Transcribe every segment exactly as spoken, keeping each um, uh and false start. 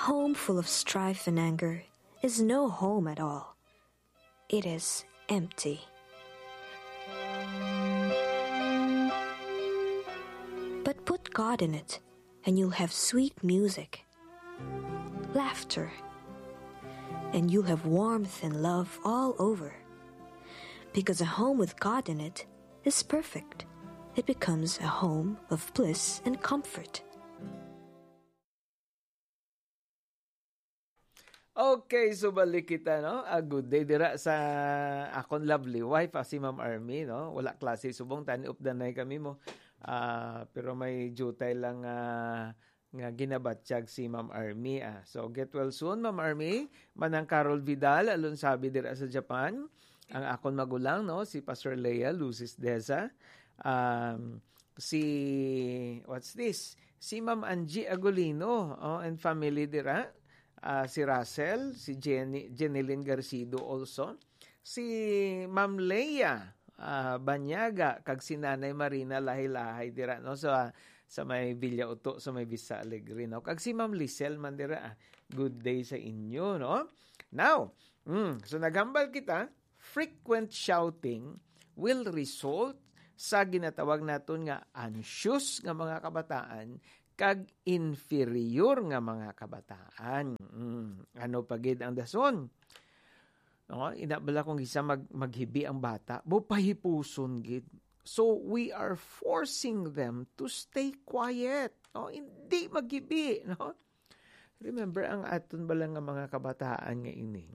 A home full of strife and anger is no home at all. It is empty. But put God in it, and you'll have sweet music, laughter, and you'll have warmth and love all over. Because a home with God in it is perfect. It becomes a home of bliss and comfort. Okay, so balik kita, no? A good day dira sa akon lovely wife, ah, si Ma'am Army, no? Wala klase subong, tani updanay kami mo. Uh, pero may jutay lang uh, nga ginabatsyag si Ma'am Army. Ah. So, get well soon, Ma'am Army. Manang Carol Vidal, alon sabi dira sa Japan. Ang akon magulang, no? Si Pastor Leia Lucis Deza. Um, si, what's this? Si Ma'am Angie Agolino, oh, and family dira. Uh, si Russell, si Jenny, Jeneline Garcido also, si Ma'am Leia uh, Banyaga, kag si Nanay Marina Lahi-Lahay dira, no? So, uh, sa may Villa Uto, sa may Vista Alegre, no? Kag si Ma'am Lisel man dira, uh, good day sa inyo, no? Now, mm, so nagambal kita, frequent shouting will result sa ginatawag naton nga anxious nga mga kabataan, kag inferior nga mga kabataan. Mm, ano pagid ang dason? No, inabala kong isa mag maghibi ang bata, bo pahipuson gid. So we are forcing them to stay quiet. No, hindi maghibi, no? Remember ang aton bala nga mga kabataan nga ini.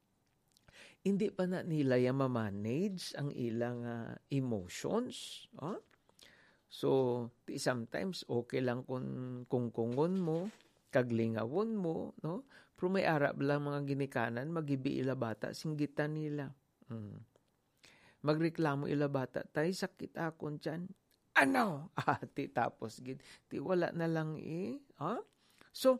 Hindi pa na nila ya ma-manage ang ilang uh, emotions, no? So, sometimes okay lang kung kungkungon mo, kaglingawon mo, no? Pero may arap lang mga ginikanan, magibi ila bata, singgitan nila. Hmm. Magreklamo ila bata, tay sakit akon tiyan. Ano? Ah, ti tapos gid. Ti wala na lang eh. Huh? So,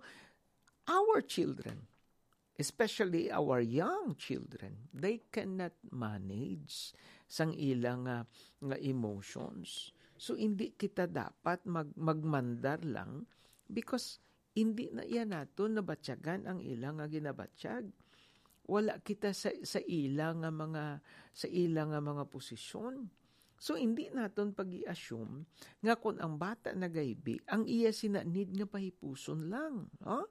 our children, especially our young children, they cannot manage sang ilang uh, nga emotions. So, hindi kita dapat mag, magmandar lang because hindi na yan nato nabatyagan ang ilang nga ginabatsyag. Wala kita sa, sa ilang nga mga, sa ilang nga mga posisyon. So, hindi naton pag-i-assume nga kung ang bata nagaybi, ang iya sinanid nga pahipuson lang. Huh?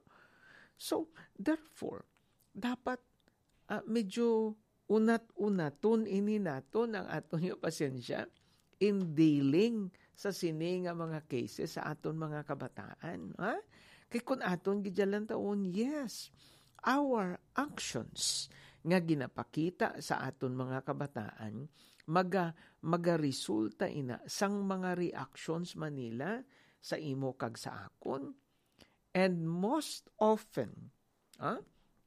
So, therefore, dapat uh, medyo unat-unaton ini naton ang aton yung pasensya in dealing sa sini nga mga cases sa aton mga kabataan. Ha? Kaya kung aton gidyalan taon, yes, our actions nga ginapakita sa aton mga kabataan, maga, maga-resulta ina sang mga reactions manila sa imo kag sa akon. And most often, ha?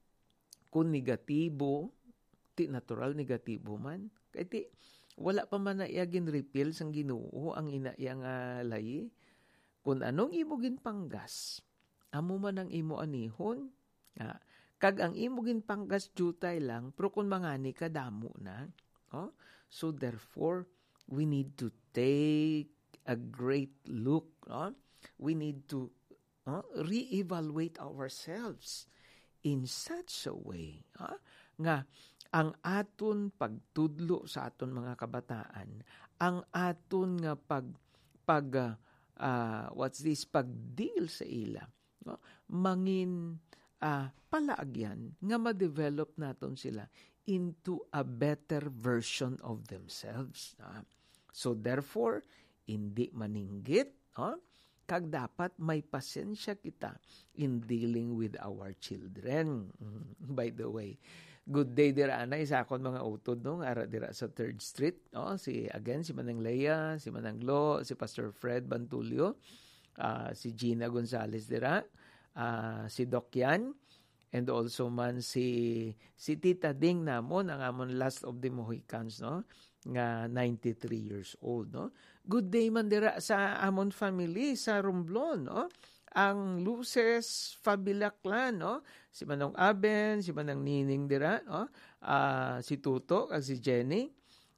Kung negatibo, ti natural negatibo man, kaya ti wala pa man na iagin repeal sang Ginoo ang inaiyang uh, layi. Kung anong imo ginpanggas, amo man ang imo anihon. Ah, kag ang imo ginpanggas jutay lang, pero kung mangani ka damo na. Oh? So therefore, we need to take a great look. Oh? We need to oh, re-evaluate ourselves in such a way oh, nga ang aton pagtudlo sa aton mga kabataan, ang aton nga pag pag uh, uh, what's this pagdeal sa ila, no? Mangin uh, palaagyan nga ma-develop naton sila into a better version of themselves. No? So therefore, hindi maninggit, no? Kag dapat may pasensya kita in dealing with our children. By the way, good day dira anay sa akon mga utod no ara dira sa third Street, no? Si again si Manang Leia, si Manang Glo, si Pastor Fred Bantulio, uh, si Gina Gonzales dira, uh, si Doc Yan, and also man si si Tita Ding namon ang amon last of the Mohicans, no? Nga ninety-three years old, no? Good day man dira sa amon family sa Romblon, no? Ang Luces Fabilaclan, no? Si Manong Aben, si Manang Nining dira, no? Uh, si Tuto kag si Jenny,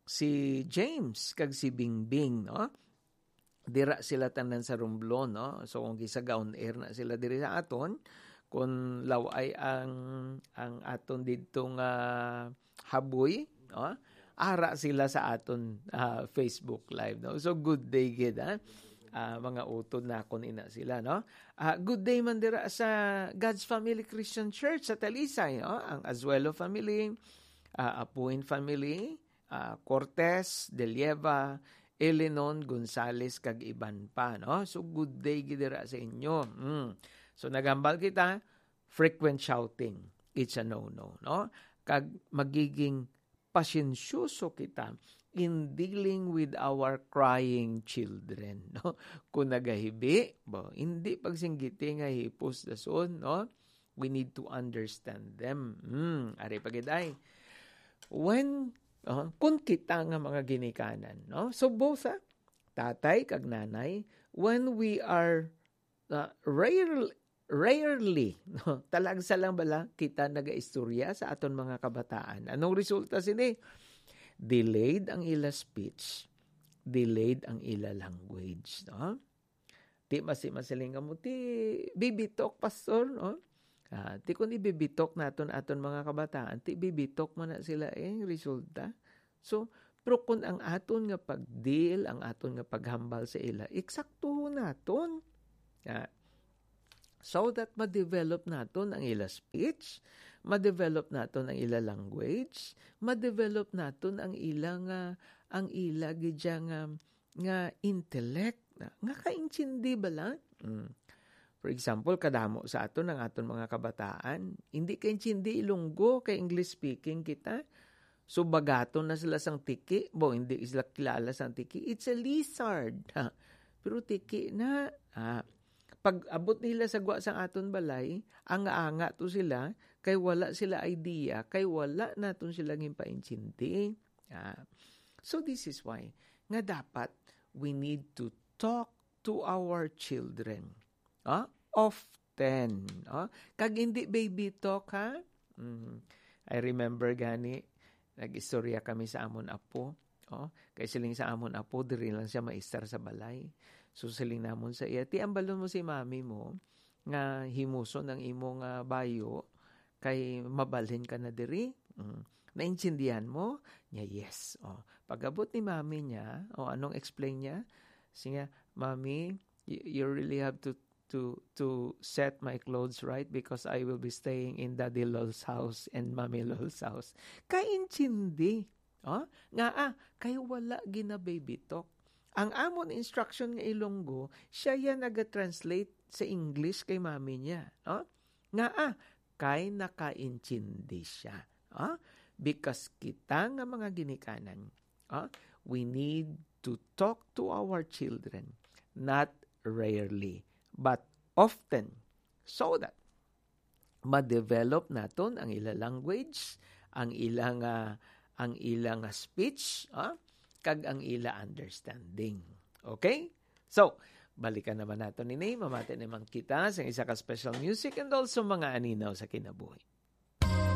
si James kag si Bingbing, no? Dira sila tanan sa Romblon, no? So kung gisagaon air na sila diri sa aton, kung laway ang ang aton didtong uh, haboy, no? Ara sila sa aton uh, Facebook live, no? So good day gid, ha? Uh, mga utod na kon ina sila, no? Uh, good day man dira sa God's Family Christian Church sa Talisay, no? Ang Azuelo family, uh, Apuin family, uh, Cortez, Delieva, Elenon, Gonzales, kag iban pa, no? So good day gid dira sa inyo. Mm. So nagambal kita, frequent shouting, it's a no-no, no? Kag magiging pasyensyuso kita in dealing with our crying children, no? Kung nagahibi, bo, hindi pagsinggiti nga hipos dason, no? We need to understand them. Mm, ari pagiday. When uh, kung kita nga mga ginikanan, no? So both ah, tatay kag nanay, when we are uh, rarely Rarely, no? Talagsa lang bala kita nagaistorya sa aton mga kabataan. Anong resulta sini? Delayed ang ila speech, delayed ang ila language, no? Ti masi-masiling mo ti bibitok pastor, no? Ah, ti kun ibibitok naton aton mga kabataan, ti bibitok man na sila eh resulta. So, pero kun ang aton nga pagdeal, ang aton nga paghambal sa ila, eksakto naton. Ah, so that ma-develop naton ang ila speech, ma-develop naton ang ila language, ma-develop naton ang ila nga ang ila gidya nga nga intellect, nga kaintindi bala. Mm. For example, kadamo sa aton ang aton mga kabataan, hindi kaintindi Ilonggo, kay English speaking kita. So bagaton na sila sang tiki, bo hindi sila kilala sang tiki. It's a lizard. Ha? Pero tiki na, ha? Pag abot nila sa gwa sang aton balay, anga-anga to sila, kay wala sila idea, kay wala naton sila gimpaintindi. Ah. So this is why, nga dapat, we need to talk to our children. Ah? Often. Ah? Kag hindi baby talk, ha? Mm. I remember gani, nag-istorya kami sa amon apo. Oh, kay siling sa amon apo, diri lang siya maistar sa balay. Susiling namon sa iya, ti ambalon mo si mami mo, nga himuson ang imong uh, bayo, kay mabalhin ka na diri. Mm. Naintindihan mo? Niya, yes. Oh. Pag-abot ni mami niya, o oh, anong explain niya? Siya, mami, you, you really have to to to set my clothes right because I will be staying in Daddy Lol's house and Mami Lol's house. Kaintindi. Oh? Nga ah, kay wala gina baby talk. Ang amon instruction nga Ilonggo, siya yan naga-translate sa English kay mami niya. Oh? Nga ah, kay nakaintindi siya. Oh? Because kita nga mga ginikanan, oh? We need to talk to our children, not rarely, but often, so that ma-develop naton ang ilang language, ang ilang uh, ang ilang uh, speech, uh, kag ang ila understanding. Okay? So, balikan naman nato ni Nay, mamati naman kita sa isa ka special music and also mga aninaw sa kinabuhi.